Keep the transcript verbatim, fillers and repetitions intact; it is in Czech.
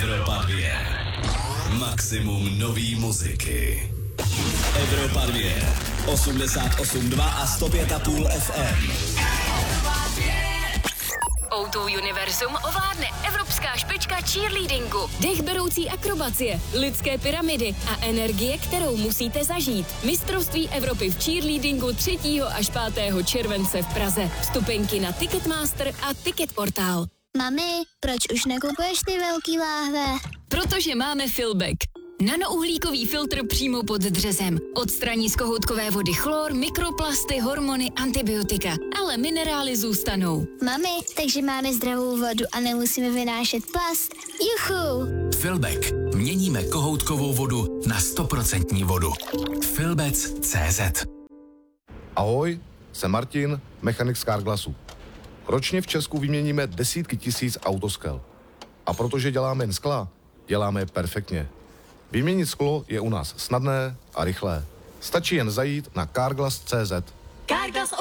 Evropa dvě. Maximum nový muziky. Evropa dvě. osmdesát osm dva a sto pět a půl F M. ó dva Univerzum ovládne evropská špička cheerleadingu, dechberoucí akrobacie, lidské pyramidy a energie, kterou musíte zažít. Mistrovství Evropy v cheerleadingu třetího až pátého července v Praze. Vstupenky na Ticketmaster a Ticketportál. Mami, proč už nekupuješ ty velký láhve? Protože máme Filbek. Nanouhlíkový filtr přímo pod dřezem. Odstraní z kohoutkové vody chlor, mikroplasty, hormony, antibiotika. Ale minerály zůstanou. Mami, takže máme zdravou vodu a nemusíme vynášet plast. Juchu! Filbek. Měníme kohoutkovou vodu na sto procent vodu. Filbec tečka cé zet. Ahoj, jsem Martin, mechanik z Carglassu. Ročně v Česku vyměníme desítky tisíc autoskel. A protože děláme jen skla, děláme je perfektně. Vyměnit sklo je u nás snadné a rychlé. Stačí jen zajít na carglass tečka cé zet. Carglass